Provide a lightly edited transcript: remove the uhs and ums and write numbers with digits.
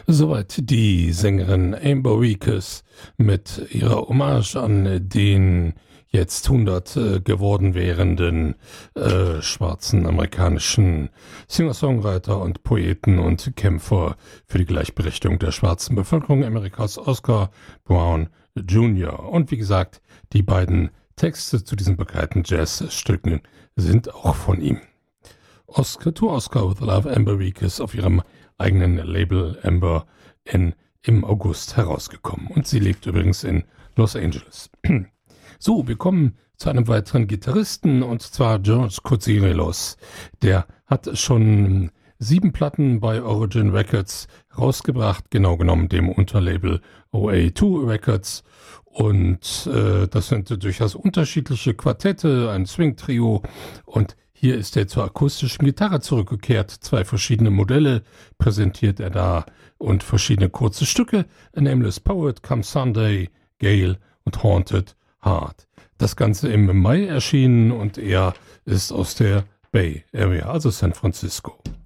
Soweit die Sängerin Amber Weekes mit ihrer Hommage an den jetzt 100 geworden werdenden schwarzen amerikanischen Singer-Songwriter und Poeten und Kämpfer für die Gleichberechtigung der schwarzen Bevölkerung Amerikas, Oscar Brown Jr. Und wie gesagt, die beiden Texte zu diesen bekannten Jazzstücken sind auch von ihm. Oscar to Oscar with Love, Amber Weekes auf ihrem eigenen Label Amber im August herausgekommen. Und sie lebt übrigens in Los Angeles. So, wir kommen zu einem weiteren Gitarristen, und zwar George Kotsirelos. Der hat schon 7 Platten bei Origin Records rausgebracht, genau genommen dem Unterlabel OA2 Records. Und das sind durchaus unterschiedliche Quartette, ein Swing-Trio, und hier ist er zur akustischen Gitarre zurückgekehrt. 2 verschiedene Modelle präsentiert er da und verschiedene kurze Stücke. A Nameless Poet, Come Sunday, Gale und Haunted Heart. Das Ganze im Mai erschienen und er ist aus der Bay Area, also San Francisco.